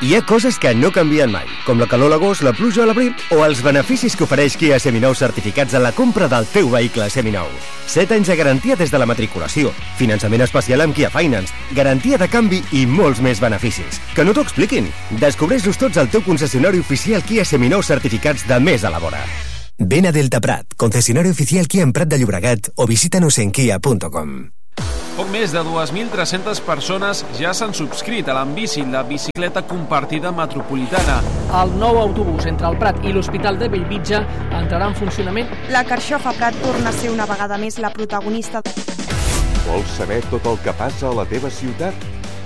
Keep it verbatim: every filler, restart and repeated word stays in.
Hi ha coses que no canvien mai, com la calor a l'agost, la pluja a l'abril o els beneficis que ofereix Kia Seminou certificats a la compra del teu vehicle seminou. set anys de garantia des de la matriculació, finançament especial amb Kia Finance, garantia de canvi i molts més beneficis. Que no t'ho expliquin! Descobreix-los tots al teu concessionari oficial Kia Seminou certificats de més a la vora. Ven a Delta Prat, concesionario oficial Kia en Prat de Llobregat o visítanos en kia punto com. Poc més de dos mil tres-centes persones ja s'han subscrit a l'Ambici, la bicicleta compartida metropolitana. El nou autobús entre el Prat i l'Hospital de Bellvitge entrarà en funcionament. La Carxofa Prat torna a ser una vegada més la protagonista. Vols saber tot el que passa a la teva ciutat?